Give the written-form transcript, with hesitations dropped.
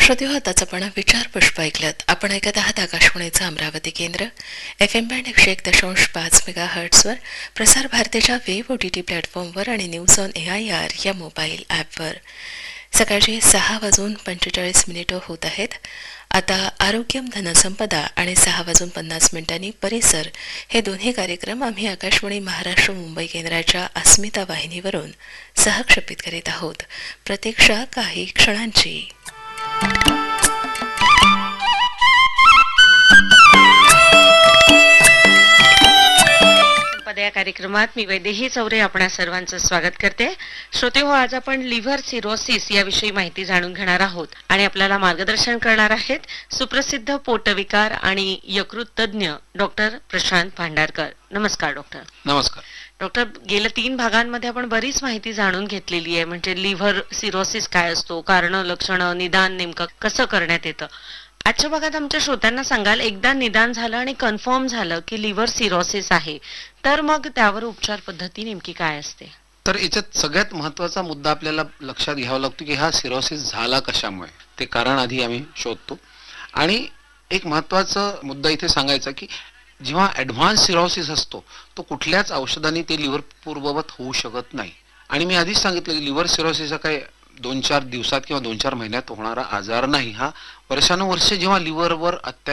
श्रोते हो, आताच आपण विचार पुष्प ऐकलत. आपण ऐकत आहात आकाशवाणीचं अमरावती केंद्र. FM बँड 101.5 मेगाहर्ट्झवर, प्रसार भारतीच्या वेब OTT प्लॅटफॉर्मवर आणि न्यूज ऑन AIR या मोबाईल ॲपवर. सकाळचे 6:45 होत आहेत. आता आरोग्यम धनसंपदा आणि 6:50 परिसर हे दोन्ही कार्यक्रम आम्ही आकाशवाणी महाराष्ट्र मुंबई केंद्राच्या अस्मिता वाहिनीवरून सहक्षेपित करीत आहोत. प्रतीक्षा काही क्षणांची. या कार्यक्रमात मी वैदेही चौरे आपणा सर्वांचं स्वागत करते. श्रोते हो, आज आपण लिव्हर सिरोसिस याविषयी माहिती जाणून घेणार आहोत आणि आपल्याला मार्गदर्शन करणार आहेत सुप्रसिद्ध पोटविकार आणि यकृत तज्ञ डॉक्टर प्रशांत भांडारकर. नमस्कार डॉक्टर. नमस्कार डॉक्टर. गेल्या 3 भागांमध्ये आपण बरीच माहिती जाणून घेतलेली आहे, म्हणजे लिव्हर सिरोसिस काय असतो, कारण, लक्षणं, निदान नेमकं कसं करण्यात येतं. आजच्या भागात आमच्या श्रोत्यांना सांगाल, एकदा निदान झालं आणि कन्फर्म झालं की लिव्हर सिरोसिस आहे, तर मग त्यावर उपचार पद्धती नेमकी काय असते? तर याच्यात सगळ्यात महत्वाचा मुद्दा आपल्याला लक्षात घ्यावा लागतो की हा सिरोसिस झाला कशामुळे, ते कारण आधी आम्ही शोधतो. आणि एक महत्वाचा मुद्दा इथे सांगायचा की जेव्हा ऍडव्हान्स सिरोसिस असतो तो कुठल्याच औषधाने ते लिव्हर पूर्ववत होऊ शकत नाही. आणि मी आधीच सांगितलं की लिव्हर सिरोसिस हा काही 2-4 दिवसात किंवा 2-4 महिन्यात होणारा आजार नाही. हा वर्षानुवर्षे जेव्हा लिव्हरवर